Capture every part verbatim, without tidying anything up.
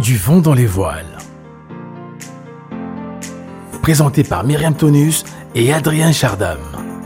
Du vent dans les voiles. Présenté par Myriam Tonus et Adrien Chardam.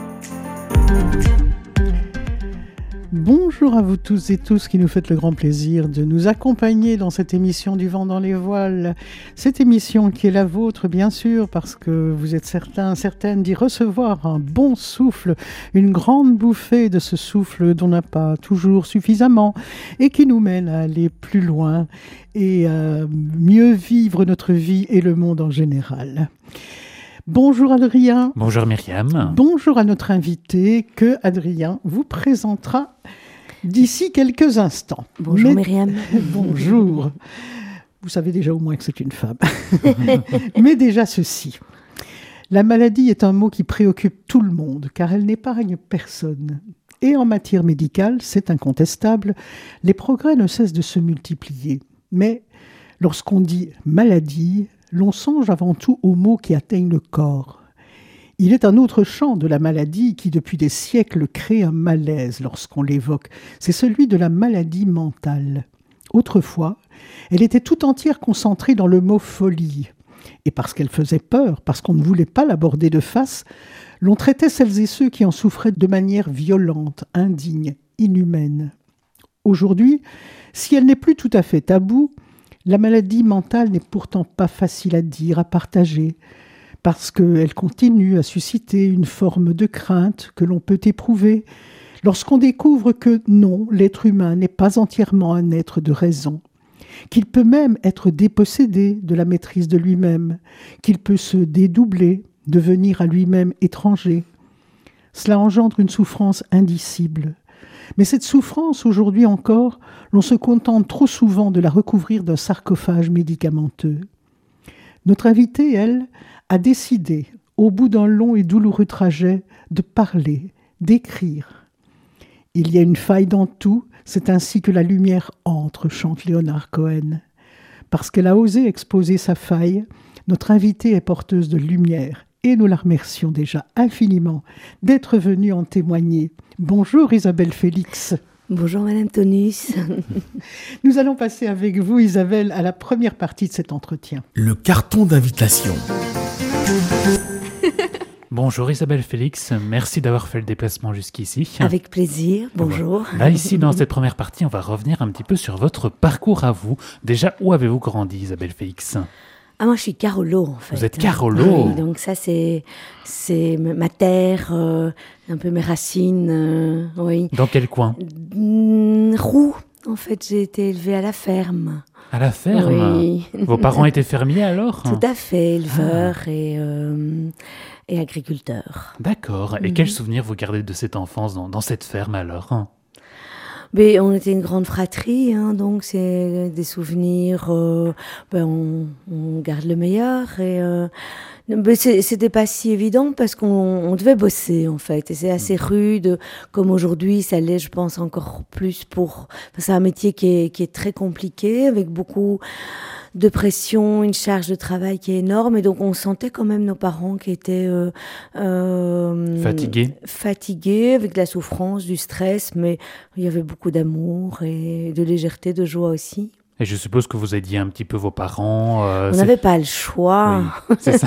Bonjour à vous tous et tous qui nous faites le grand plaisir de nous accompagner dans cette émission du vent dans les voiles. Cette émission qui est la vôtre, bien sûr, parce que vous êtes certains, certaines d'y recevoir un bon souffle, une grande bouffée de ce souffle dont on n'a pas toujours suffisamment et qui nous mène à aller plus loin et à mieux vivre notre vie et le monde en général. Bonjour Adrien. Bonjour Myriam. Bonjour à notre invité que Adrien vous présentera d'ici quelques instants. Bonjour Mais... Myriam. Bonjour. Vous savez déjà au moins que c'est une femme. Mais déjà ceci. La maladie est un mot qui préoccupe tout le monde car elle n'épargne personne. Et en matière médicale, c'est incontestable, les progrès ne cessent de se multiplier. Mais lorsqu'on dit maladie, l'on songe avant tout aux maux qui atteignent le corps. Il est un autre champ de la maladie qui, depuis des siècles, crée un malaise lorsqu'on l'évoque. C'est celui de la maladie mentale. Autrefois, elle était tout entière concentrée dans le mot folie. Et parce qu'elle faisait peur, parce qu'on ne voulait pas l'aborder de face, l'on traitait celles et ceux qui en souffraient de manière violente, indigne, inhumaine. Aujourd'hui, si elle n'est plus tout à fait taboue, la maladie mentale n'est pourtant pas facile à dire, à partager, parce qu'elle continue à susciter une forme de crainte que l'on peut éprouver lorsqu'on découvre que non, l'être humain n'est pas entièrement un être de raison, qu'il peut même être dépossédé de la maîtrise de lui-même, qu'il peut se dédoubler, devenir à lui-même étranger. Cela engendre une souffrance indicible. Mais cette souffrance, aujourd'hui encore, l'on se contente trop souvent de la recouvrir d'un sarcophage médicamenteux. Notre invitée, elle, a décidé, au bout d'un long et douloureux trajet, de parler, d'écrire. Il y a une faille dans tout, c'est ainsi que la lumière entre, chante Leonard Cohen. Parce qu'elle a osé exposer sa faille, notre invitée est porteuse de lumière. Et nous la remercions déjà infiniment d'être venue en témoigner. Bonjour Isabelle Félix. Bonjour Madame Tonus. Nous allons passer avec vous Isabelle à la première partie de cet entretien. Le carton d'invitation. Bonjour Isabelle Félix, merci d'avoir fait le déplacement jusqu'ici. Avec plaisir, bonjour. Là, ici, dans cette première partie, on va revenir un petit peu sur votre parcours à vous. Déjà, où avez-vous grandi Isabelle Félix ? Ah, moi, je suis Carolo, en fait. Vous êtes Carolo. Oui, donc ça, c'est, c'est ma terre, euh, un peu mes racines, euh, oui. Dans quel coin ? mmh, Roux, en fait, j'ai été élevée à la ferme. À la ferme ? Oui. Vos parents étaient fermiers, alors ? Tout à fait, éleveurs ah. et, euh, et agriculteurs. D'accord. Et mmh. quels souvenirs vous gardez de cette enfance dans, dans cette ferme, alors ? Mais on était une grande fratrie, hein, donc c'est des souvenirs, euh, ben on, on garde le meilleur. Et euh, mais c'était pas si évident parce qu'on on devait bosser en fait. Et c'est assez rude, comme aujourd'hui, ça l'est, je pense, encore plus pour... C'est un métier qui est, qui est très compliqué, avec beaucoup de pression, une charge de travail qui est énorme. Et donc on sentait quand même nos parents qui étaient... Euh, euh, fatigués. Fatigués, avec de la souffrance, du stress, mais il y avait beaucoup d'amour et de légèreté, de joie aussi. Et je suppose que vous aidiez un petit peu vos parents. Euh, On n'avait pas le choix. Oui, c'est ça.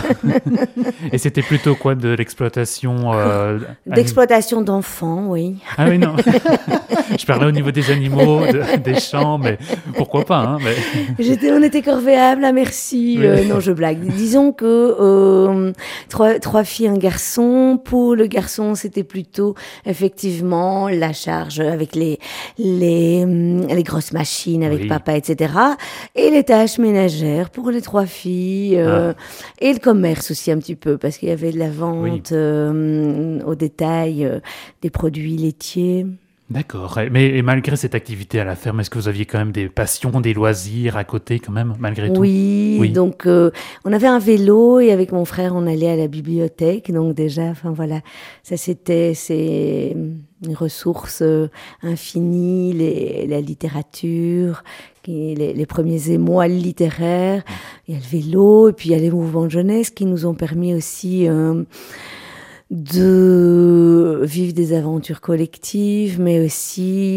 Et c'était plutôt quoi, de l'exploitation euh, D'exploitation anim... d'enfants, oui. Ah oui, non. Je parlais au niveau des animaux, de, des champs, mais pourquoi pas, hein, mais... J'étais, on était corvéables, à merci. Oui. Euh, non, je blague. Disons que euh, trois, trois filles, un garçon. Pour le garçon, c'était plutôt effectivement la charge avec les, les, les grosses machines, avec oui. papa, et cetera. Et les tâches ménagères pour les trois filles. Euh, ah. Et le commerce aussi un petit peu, parce qu'il y avait de la vente oui. euh, au détail euh, des produits laitiers. D'accord. Mais et malgré cette activité à la ferme, est-ce que vous aviez quand même des passions, des loisirs à côté quand même, malgré tout ? Oui, oui. donc euh, on avait un vélo et avec mon frère, on allait à la bibliothèque. Donc déjà, enfin voilà, ça c'était c'est une ressource euh, infinie, les, la littérature, les, les premiers émois littéraires. Il y a le vélo et puis il y a les mouvements de jeunesse qui nous ont permis aussi... Euh, de vivre des aventures collectives, mais aussi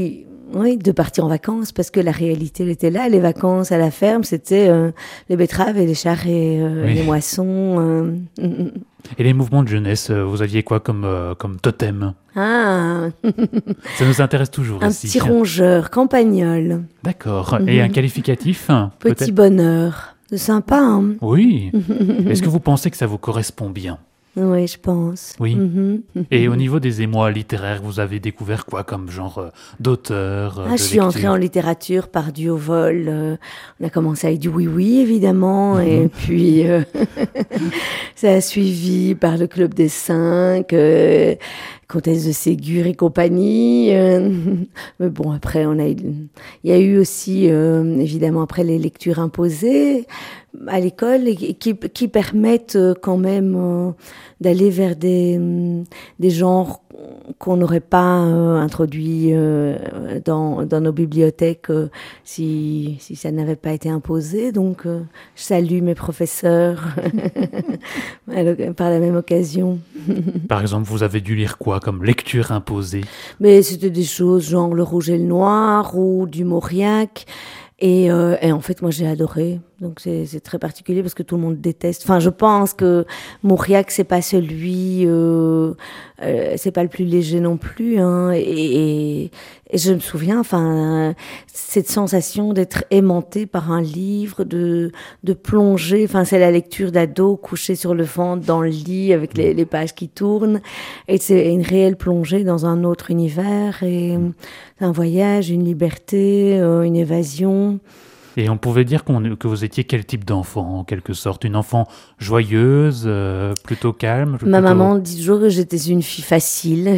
oui, de partir en vacances, parce que la réalité, elle était là. Les vacances à la ferme, c'était euh, les betteraves et les charrets, euh, Oui. les moissons. Euh... Et les mouvements de jeunesse, euh, vous aviez quoi comme, euh, comme totem? Ah, Ça nous intéresse toujours un ici. petit rongeur, campagnol, D'accord. Et un qualificatif petit peut-être? bonheur. C'est sympa, hein? Oui. Est-ce que vous pensez que ça vous correspond bien? Oui, je pense. Oui. Mhm. Et au niveau des émois littéraires, vous avez découvert quoi comme genre euh, d'auteur, euh, Ah, de je suis entrée lecture? en littérature par du au vol. euh, on a commencé avec du oui-oui, évidemment, et puis euh, ça a suivi par le Club des Cinq, euh, Comtesse de Ségur et compagnie. euh, mais bon, après, on a eu, il y a eu aussi, euh, évidemment, après les lectures imposées à l'école et qui, qui permettent euh, quand même euh, d'aller vers des, hum, des genres qu'on n'aurait pas euh, introduits euh, dans, dans nos bibliothèques euh, si, si ça n'avait pas été imposé. Donc, euh, je salue mes professeurs à l'oc- par la même occasion. Par exemple, vous avez dû lire quoi comme lecture imposée? Mais c'était des choses genre Le Rouge et le Noir ou du Mauriac. Et, euh, et en fait, moi, j'ai adoré. Donc, c'est c'est très particulier parce que tout le monde déteste. Enfin, je pense que Mauriac, c'est pas celui, euh, euh, c'est pas le plus léger non plus. Hein. Et, et, et je me souviens, enfin, euh, cette sensation d'être aimanté par un livre, de de plonger. Enfin, c'est la lecture d'ado couché sur le ventre dans le lit avec les, les pages qui tournent. Et c'est une réelle plongée dans un autre univers. Et euh, un voyage, une liberté, euh, une évasion. Et on pouvait dire qu'on, que vous étiez quel type d'enfant, en quelque sorte? Une enfant joyeuse, euh, plutôt calme? Ma plutôt- maman dit toujours que j'étais une fille facile.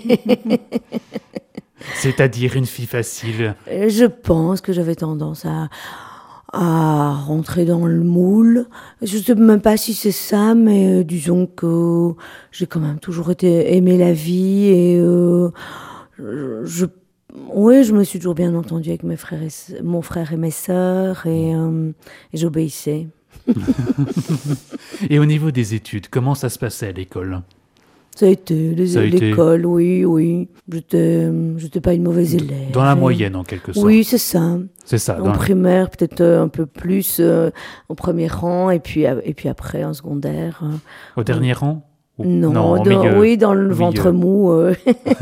C'est-à-dire une fille facile. Je pense que j'avais tendance à, à rentrer dans le moule. Je ne sais même pas si c'est ça, mais euh, disons que j'ai quand même toujours été aimé la vie et euh, je, oui, je me suis toujours bien entendue avec mes frères et, mon frère et mes sœurs et, euh, et j'obéissais. Et au niveau des études, comment ça se passait à l'école? Ça a été les- Ça a été- l'école, oui, oui. J'étais, j'étais pas une mauvaise élève. Dans la Et- moyenne, en quelque sorte. Oui, c'est ça. C'est ça. En dans- primaire, peut-être euh, un peu plus euh, au premier rang, et puis, euh, et puis après en secondaire. euh. Au dernier rang? Ou- Non, au dans- milieu. oui, dans le Au ventre milieu. mou. euh.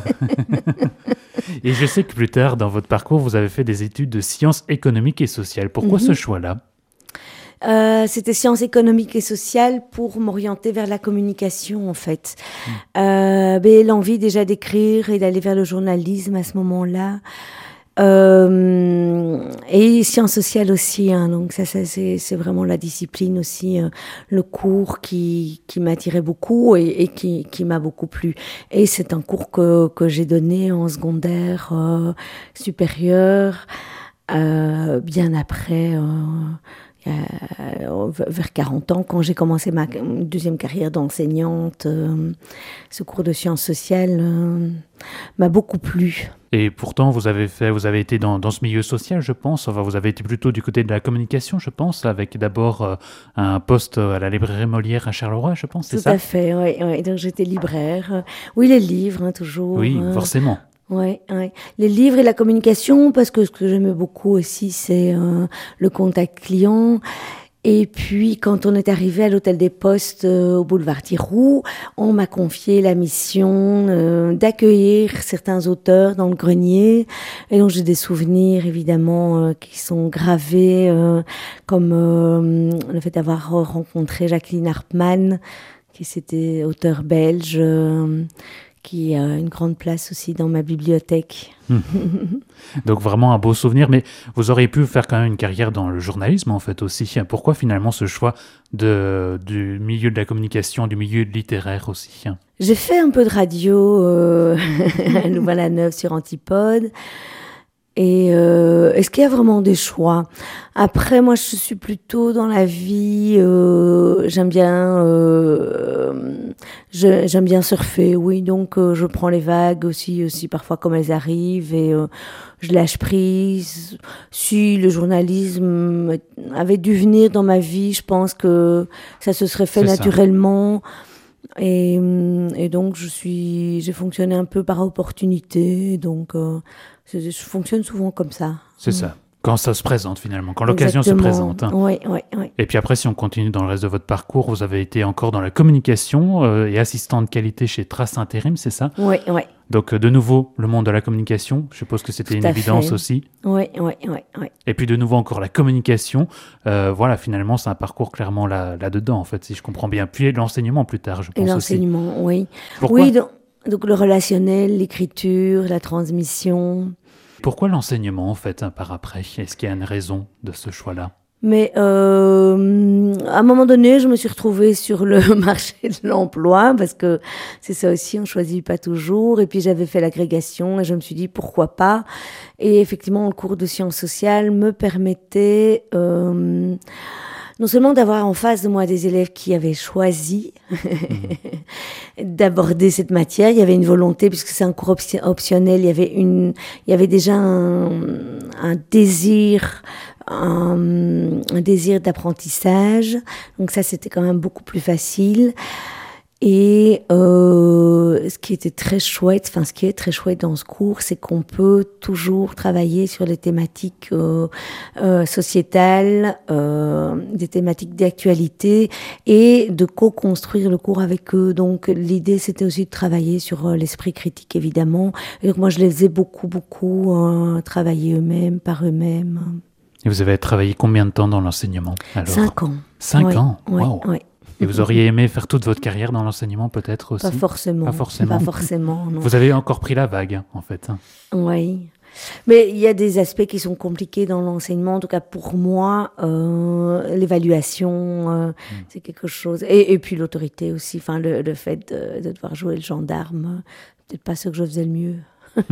Et je sais que plus tard, dans votre parcours, vous avez fait des études de sciences économiques et sociales. Pourquoi Mhm. ce choix-là? Euh, c'était sciences économiques et sociales pour m'orienter vers la communication, en fait. Euh, ben, l'envie déjà d'écrire et d'aller vers le journalisme à ce moment-là. Euh, et sciences sociales aussi, hein, donc ça, ça c'est, c'est vraiment la discipline aussi, euh, le cours qui, qui m'attirait beaucoup et, et qui, qui m'a beaucoup plu. Et c'est un cours que, que j'ai donné en secondaire euh, supérieur, euh, bien après, euh, il y a, euh, vers quarante ans, quand j'ai commencé ma deuxième carrière d'enseignante. Euh, ce cours de sciences sociales euh, m'a beaucoup plu. Et pourtant, vous avez fait, vous avez été dans, dans ce milieu social, je pense. Enfin, vous avez été plutôt du côté de la communication, je pense, avec d'abord euh, un poste à la librairie Molière à Charleroi, je pense, c'est Tout ça? à fait, oui. Ouais. Donc j'étais libraire. Oui, les livres, hein, toujours. Oui, hein. forcément. Ouais, ouais. Les livres et la communication, parce que ce que j'aimais beaucoup aussi, c'est euh, le contact client. Et puis, quand on est arrivé à l'Hôtel des Postes euh, au boulevard Thiroux, on m'a confié la mission euh, d'accueillir certains auteurs dans le grenier. Et donc, j'ai des souvenirs, évidemment, euh, qui sont gravés, euh, comme euh, le fait d'avoir rencontré Jacqueline Hartmann, qui c'était auteur belge, euh, qui a une grande place aussi dans ma bibliothèque. Donc vraiment un beau souvenir, mais vous auriez pu faire quand même une carrière dans le journalisme en fait aussi. Pourquoi finalement ce choix de, du milieu de la communication, du milieu littéraire aussi? J'ai fait un peu de radio euh, à Louvain-la-Neuve sur Antipode. Et euh, est-ce qu'il y a vraiment des choix? Après, moi, je suis plutôt dans la vie. Euh, j'aime bien, euh, je, j'aime bien surfer, oui. Donc, euh, je prends les vagues aussi, aussi parfois comme elles arrivent, et euh, je lâche prise. Si le journalisme avait dû venir dans ma vie, je pense que ça se serait fait C'est ça. naturellement. Et, et donc, je suis, j'ai fonctionné un peu par opportunité. Donc, euh, Je, je fonctionne souvent comme ça. C'est ça. Quand ça se présente finalement, quand l'occasion se présente. Hein. Oui, oui, oui. Et puis après, si on continue dans le reste de votre parcours, vous avez été encore dans la communication euh, et assistante qualité chez Trace Intérim, c'est ça? Oui, oui. Donc euh, de nouveau, le monde de la communication, je suppose que c'était Tout une à évidence fait. aussi. Oui, oui, oui, oui. Et puis de nouveau encore la communication. Euh, voilà, finalement, c'est un parcours clairement là, là-dedans, en fait, si je comprends bien. Puis l'enseignement plus tard, je pense Et aussi. l'enseignement, oui. Pourquoi, Oui, donc, donc le relationnel, l'écriture, la transmission. pourquoi l'enseignement, en fait, hein, par après? Est-ce qu'il y a une raison de ce choix-là? Mais euh, à un moment donné, je me suis retrouvée sur le marché de l'emploi parce que c'est ça aussi, on choisit pas toujours. Et puis j'avais fait l'agrégation et je me suis dit pourquoi pas. Et effectivement, le cours de sciences sociales me permettait euh, non seulement d'avoir en face de moi des élèves qui avaient choisi d'aborder cette matière, il y avait une volonté puisque c'est un cours opti- optionnel, il y avait une, il y avait déjà un, un désir. Un, un désir d'apprentissage, donc ça c'était quand même beaucoup plus facile. Et euh, ce qui était très chouette, enfin ce qui est très chouette dans ce cours, c'est qu'on peut toujours travailler sur les thématiques euh, euh, sociétales, euh, des thématiques d'actualité, et de co-construire le cours avec eux. Donc l'idée c'était aussi de travailler sur euh, l'esprit critique évidemment. Et donc moi je les faisais beaucoup beaucoup euh, travailler eux-mêmes, par eux-mêmes. Et vous avez travaillé combien de temps dans l'enseignement alors? Cinq ans. Cinq ouais, ans. ouais, Wow. ouais. Et vous auriez aimé faire toute votre carrière dans l'enseignement peut-être aussi? Pas forcément. Pas forcément. Pas forcément, non. Vous avez encore pris la vague, hein, en fait. Hein. Oui. Mais il y a des aspects qui sont compliqués dans l'enseignement. En tout cas, pour moi, euh, l'évaluation, euh, mm. c'est quelque chose. Et, et puis l'autorité aussi. Enfin, le, le fait de, de devoir jouer le gendarme, peut-être pas ce que je faisais le mieux.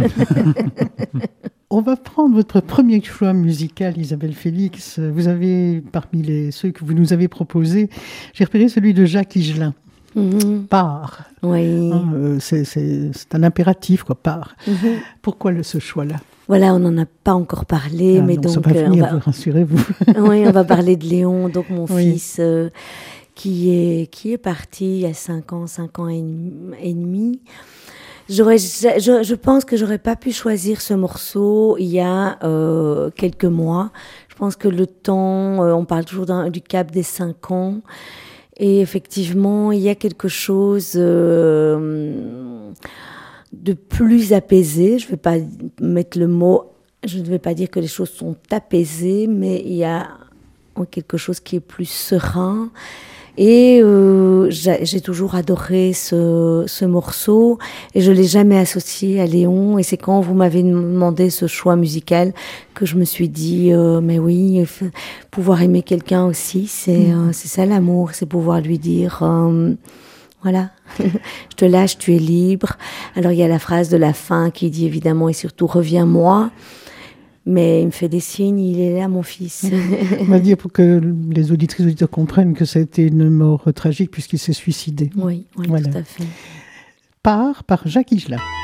On va prendre votre premier choix musical, Isabelle Félix. Vous avez, parmi les, ceux que vous nous avez proposés, j'ai repéré celui de Jacques Higelin. Mm-hmm. Pars. Oui. Hein, euh, c'est, c'est, c'est un impératif, quoi, pars. Mm-hmm. Pourquoi le, ce choix-là? Voilà, on n'en a pas encore parlé, ah, mais non, donc... Ça va venir, on va... rassurez-vous. Oui, on va parler de Léon, donc mon oui. fils, euh, qui, est, qui est parti il y a cinq ans, cinq ans et demi. J'aurais, je, je pense que j'aurais pas pu choisir ce morceau il y a euh, quelques mois. Je pense que le temps, euh, on parle toujours d'un, du cap des cinq ans. Et effectivement, il y a quelque chose euh, de plus apaisé. Je vais pas mettre le mot, je ne vais pas dire que les choses sont apaisées, mais il y a quelque chose qui est plus serein. Et euh, j'ai, j'ai toujours adoré ce, ce morceau et je l'ai jamais associé à Léon. Et c'est quand vous m'avez demandé ce choix musical que je me suis dit euh, mais oui, pouvoir aimer quelqu'un aussi, c'est, mmh. euh, c'est ça l'amour, c'est pouvoir lui dire euh, voilà, je te lâche, tu es libre. Alors il y a la phrase de la fin qui dit évidemment et surtout reviens-moi. Mais il me fait des signes, il est là, mon fils. On va dire pour que les auditrices et auditeurs comprennent que ça a été une mort tragique puisqu'il s'est suicidé. Oui, oui, voilà. Tout à fait. Pars par Jacques Higelin.